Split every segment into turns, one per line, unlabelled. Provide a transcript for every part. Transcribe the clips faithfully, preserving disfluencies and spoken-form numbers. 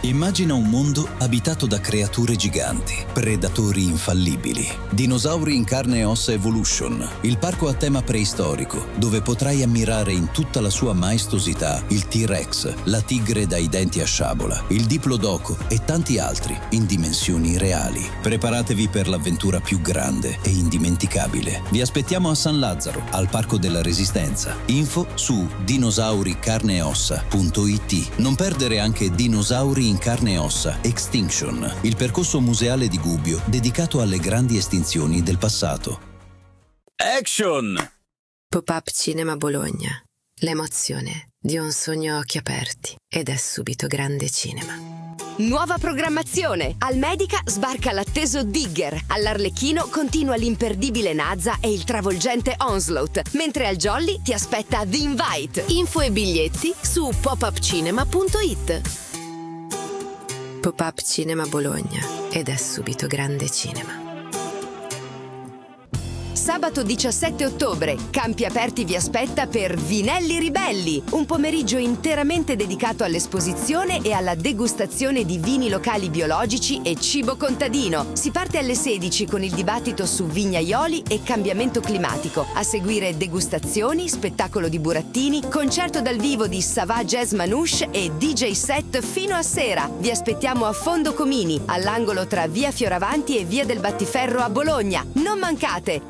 Immagina un mondo abitato da creature giganti, predatori infallibili. Dinosauri in carne e ossa Evolution, il parco a tema preistorico, dove potrai ammirare in tutta la sua maestosità il T-Rex, la tigre dai denti a sciabola, il Diplodocus e tanti altri in dimensioni reali. Preparatevi per l'avventura più grande e indimenticabile. Vi aspettiamo a San Lazzaro, al Parco della Resistenza. Info su dinosauri carne e ossa punto it. Non perdere anche Dinosauri in carne e ossa Extinction, il percorso museale di Gubbio dedicato alle grandi estinzioni del passato.
Action!
Pop-up Cinema Bologna. L'emozione di un sogno a occhi aperti ed è subito grande cinema.
Nuova programmazione! Al Medica sbarca l'atteso Digger, all'Arlecchino continua l'imperdibile Nazza e il travolgente Onslaught, mentre al Jolly ti aspetta The Invite.
Info e biglietti su pop up cinema punto it. Pop-up Cinema Bologna ed è subito grande cinema.
Sabato diciassette ottobre, Campi Aperti vi aspetta per Vinelli Ribelli, un pomeriggio interamente dedicato all'esposizione e alla degustazione di vini locali biologici e cibo contadino. Si parte alle sedici con il dibattito su vignaioli e cambiamento climatico. A seguire degustazioni, spettacolo di burattini, concerto dal vivo di Savà Jazz Manouche e D J set fino a sera. Vi aspettiamo a Fondo Comini, all'angolo tra via Fioravanti e via del Battiferro a Bologna. Non mancate!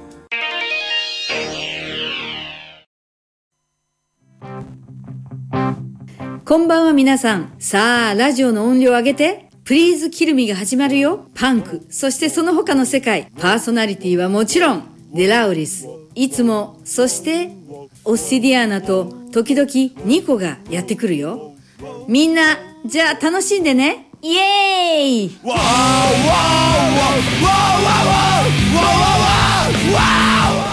こんばんは皆さん。さあ、ラジオの音量上げて。プリーズキルミが始まるよ。パンク、そしてその他の世界。パーソナリティはもちろん、デラウリス、いつも、そして、オッシディアーナと、時々、ニコがやってくるよ。みんな、じゃあ楽しんでね。イエーイ！
Wow, wow, wow, wow, wow, wow, wow, wow.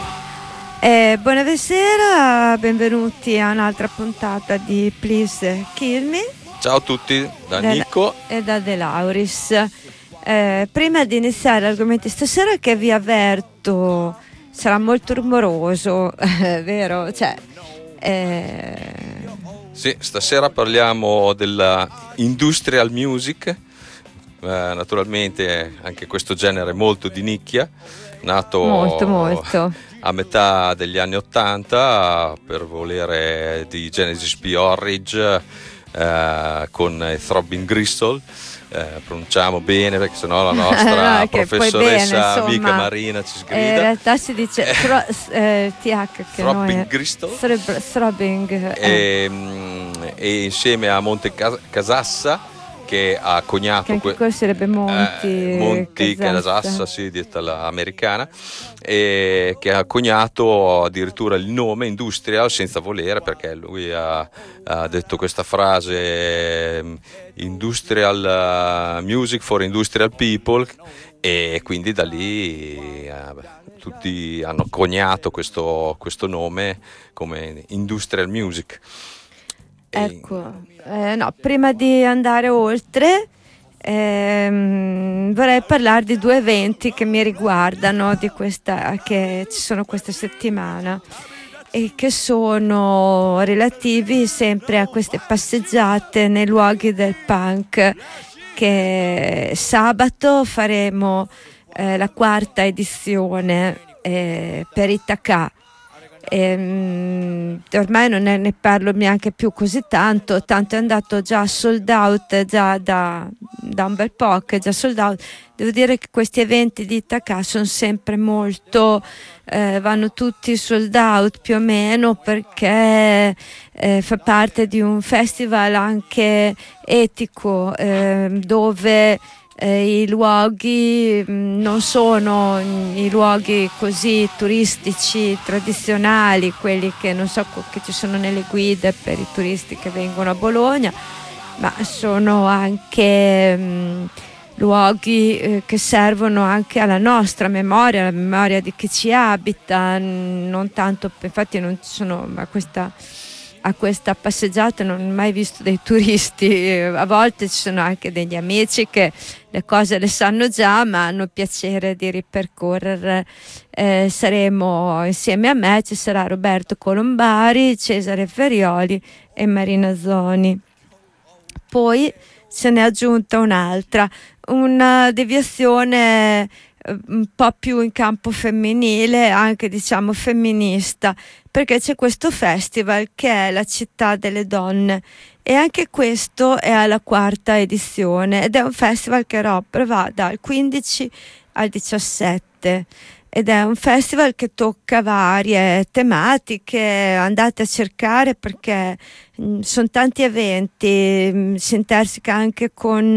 Eh, buonasera, benvenuti a un'altra puntata di Please Kill Me.
Ciao a tutti, da
da,
Nico
e da De Lauris. Eh, prima di iniziare l'argomento stasera, che vi avverto sarà molto rumoroso, vero? Cioè, eh...
Sì, stasera parliamo della industrial music, eh, naturalmente anche questo genere molto di nicchia, nato
molto molto
a metà degli anni ottanta per volere di Genesis P. Orridge, eh, con Throbbing Gristle, eh, pronunciamo bene perché sennò la nostra
no,
professoressa
bene,
amica Marina ci sgrida.
Eh, in realtà si dice thro- eh, T H che
Throbbing Gristle,
Throbbing,
eh. e, e insieme a Monte Cas- Casassa, che ha coniato
che anche
que-
quello sarebbe Monti,
eh, Monti
Casassa,
Casassa, sì, detta l'americana, e che ha coniato addirittura il nome industrial senza volere, perché lui ha, ha detto questa frase industrial music for industrial people, e quindi da lì eh, tutti hanno coniato questo, questo nome come industrial music.
Ecco, eh, no, prima di andare oltre ehm, vorrei parlare di due eventi che mi riguardano, di questa, che ci sono questa settimana e che sono relativi sempre a queste passeggiate nei luoghi del punk. Che sabato faremo eh, la quarta edizione eh, per Ithaca. E, ormai non ne, ne parlo neanche più così tanto, tanto è andato già sold out già da, da un bel po' che è già sold out. Devo dire che questi eventi di Ithaca sono sempre molto eh, vanno tutti sold out più o meno, perché eh, fa parte di un festival anche etico, eh, dove Eh, i luoghi mh, non sono i luoghi così turistici tradizionali, quelli che non so che ci sono nelle guide per i turisti che vengono a Bologna, ma sono anche mh, luoghi eh, che servono anche alla nostra memoria, alla memoria di chi ci abita, non tanto, infatti non ci sono a questa a questa passeggiata non ho mai visto dei turisti, a volte ci sono anche degli amici che le cose le sanno già ma hanno piacere di ripercorrere. Eh, saremo insieme a me, ci sarà Roberto Colombari, Cesare Ferioli e Marina Zoni. Poi se ne è aggiunta un'altra, una deviazione un po' più in campo femminile, anche diciamo femminista, perché c'è questo festival che è la Città delle Donne e anche questo è alla quarta edizione ed è un festival che Rob va dal quindici al diciassette ed è un festival che tocca varie tematiche, andate a cercare perché mh, sono tanti eventi, mh, si interseca anche con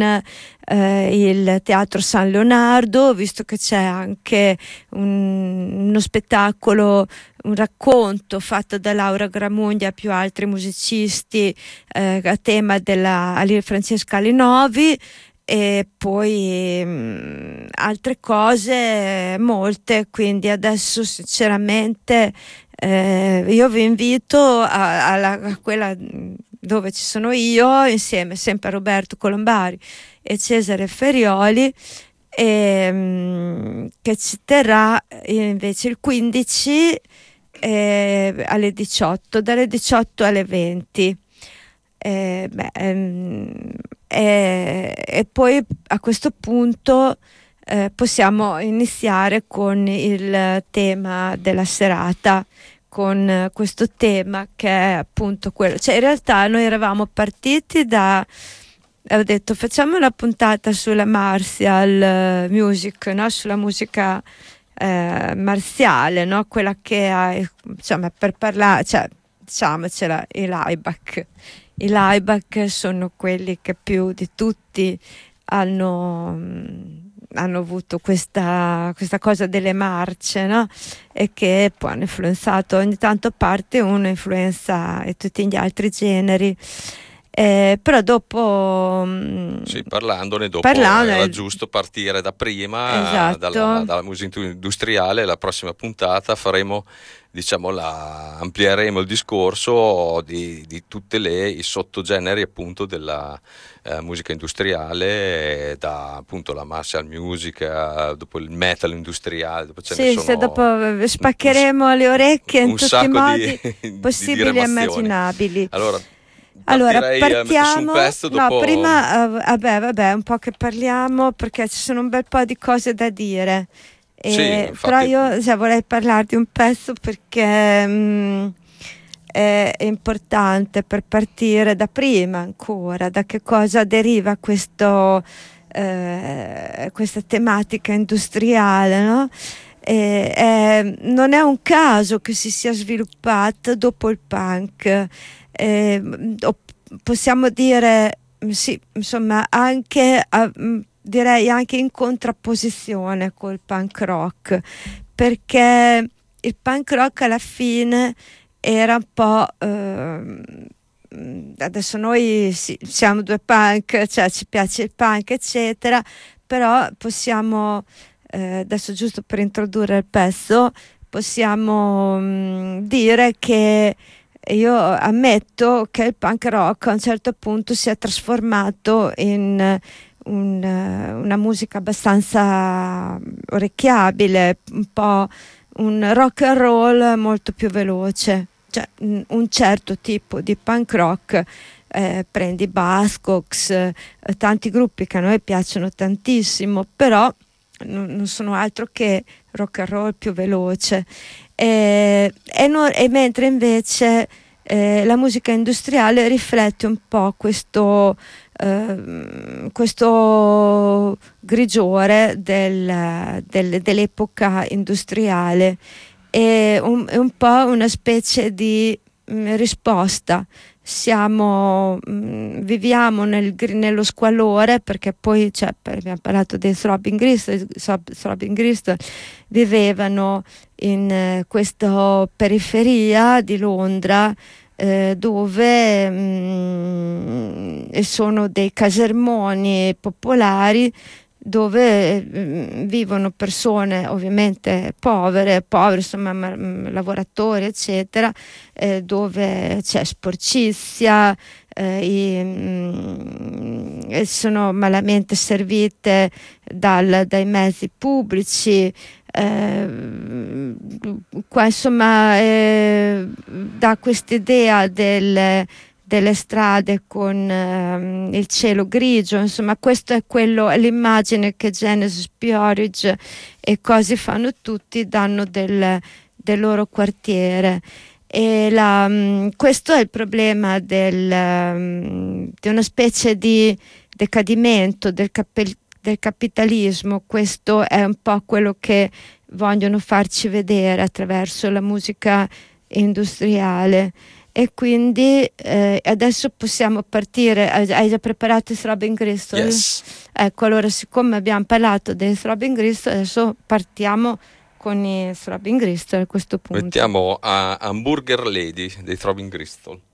eh, il Teatro San Leonardo, visto che c'è anche un, uno spettacolo, un racconto fatto da Laura Gramuglia e più altri musicisti eh, a tema della Francesca Linovi. E poi mh, altre cose molte, quindi adesso sinceramente eh, io vi invito a, a, la, a quella dove ci sono io insieme sempre a Roberto Colombari e Cesare Ferioli e, mh, che ci terrà invece il quindici eh, alle diciotto, dalle diciotto alle venti. Eh, beh, ehm, e, e poi a questo punto eh, possiamo iniziare con il tema della serata, con questo tema che è appunto quello, cioè in realtà noi eravamo partiti da, ho detto facciamo una puntata sulla martial music, no? Sulla musica eh, marziale, no? Quella che ha, insomma, per parlare, cioè diciamocela, i Laibach. I Laibach sono quelli che più di tutti hanno, hanno avuto questa, questa cosa delle marce, no? E che poi hanno influenzato, ogni tanto parte uno influenza e tutti gli altri generi. Eh, però dopo
sì, parlandone dopo
parlando,
era giusto partire da prima,
esatto.
dalla, dalla musica industriale. La prossima puntata faremo, diciamo, la, amplieremo il discorso di, di tutte le i sottogeneri appunto della eh, musica industriale, da appunto la martial music, eh, dopo il metal industriale, dopo ce
sì,
ne sono,
se dopo spaccheremo un, le orecchie in tutti i modi
di,
possibili
di
e immaginabili.
Allora,
Allora
Partirei,
partiamo,
un pezzo dopo...
no prima uh, vabbè vabbè un po' che parliamo perché ci sono un bel po' di cose da dire, e,
sì, infatti...
però io cioè, vorrei parlarti un pezzo perché mh, è, è importante per partire da prima ancora, da che cosa deriva questo, eh, questa tematica industriale, no? E, eh, non è un caso che si sia sviluppata dopo il punk. Eh, possiamo dire sì, insomma anche eh, direi anche in contrapposizione col punk rock, perché il punk rock alla fine era un po' eh, adesso noi sì, siamo due punk, cioè ci piace il punk eccetera, però possiamo eh, adesso giusto per introdurre il pezzo possiamo mh, dire che io ammetto che il punk rock a un certo punto si è trasformato in un, una musica abbastanza orecchiabile, un po' un rock and roll molto più veloce, cioè un certo tipo di punk rock, eh, prendi Buzzcocks, eh, tanti gruppi che a noi piacciono tantissimo, però non, non sono altro che rock and roll più veloce. E, e, no, e mentre invece eh, la musica industriale riflette un po' questo, eh, questo grigiore del, del, dell'epoca industriale, e un, un po' una specie di mh, risposta. Siamo, mh, viviamo nel, nello squallore, perché poi cioè, abbiamo parlato dei Throbbing Gristle, Throbbing Gristle vivevano in eh, questa periferia di Londra, eh, dove mh, sono dei casermoni popolari dove mh, vivono persone ovviamente povere, povere insomma m- lavoratori eccetera, eh, dove c'è sporcizia, eh, i, mh, sono malamente servite dal, dai mezzi pubblici, eh, qua insomma eh, dà quest'idea del delle strade con ehm, il cielo grigio, insomma questo è quello, è l'immagine che Genesis, P-Orridge e Così fanno tutti danno del, del loro quartiere. E la, mh, questo è il problema del, um, di una specie di decadimento del, capel- del capitalismo. Questo è un po' quello che vogliono farci vedere attraverso la musica industriale. E quindi eh, adesso possiamo partire. Hai già preparato i Throbbing Gristle?
Yes.
Ecco, allora siccome abbiamo parlato dei Throbbing Gristle, adesso partiamo con i Throbbing Gristle a questo punto.
Mettiamo a Hamburger Lady dei Throbbing Gristle.